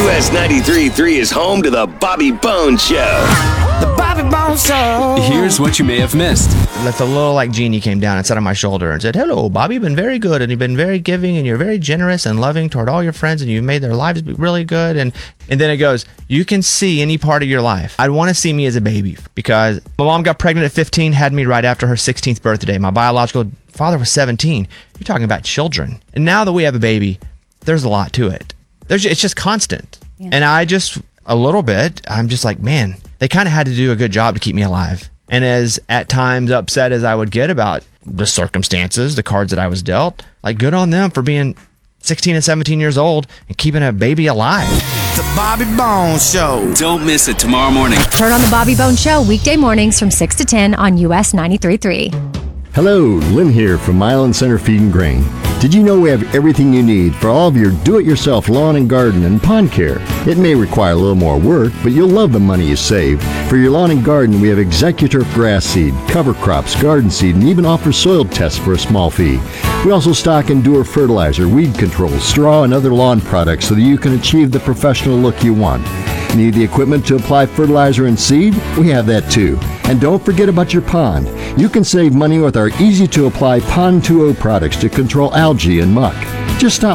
US 93.3 is home to the Bobby Bones Show. The Bobby Bones Show. Here's what you may have missed. Like the little genie came down and sat on my shoulder and said, "Hello, Bobby. You've been very good, and you've been very giving, and you're very generous and loving toward all your friends, and you've made their lives be really good." And then it goes, "You can see any part of your life. I'd want to see me as a baby because my mom got pregnant at 15, had me right after her 16th birthday. My biological father was 17. You're talking about children. And now that we have a baby, there's a lot to it. It's just constant. Yeah. And I'm just like, man, they kind of had to do a good job to keep me alive. And as at times upset as I would get about the circumstances, the cards that I was dealt, like good on them for being 16 and 17 years old and keeping a baby alive." The Bobby Bones Show. Don't miss it tomorrow morning. Turn on the Bobby Bones Show weekday mornings from 6 to 10 on US 93.3. Hello, Lynn here from Milan Center Feed and Grain. Did you know we have everything you need for all of your do-it-yourself lawn and garden and pond care? It may require a little more work, but you'll love the money you save. For your lawn and garden, we have Executurf grass seed, cover crops, garden seed, and even offer soil tests for a small fee. We also stock Endure fertilizer, weed control, straw, and other lawn products so that you can achieve the professional look you want. Need the equipment to apply fertilizer and seed? We have that too. And don't forget about your pond. You can save money with our easy-to-apply Pond 2.0 products to control algae and muck. Just stop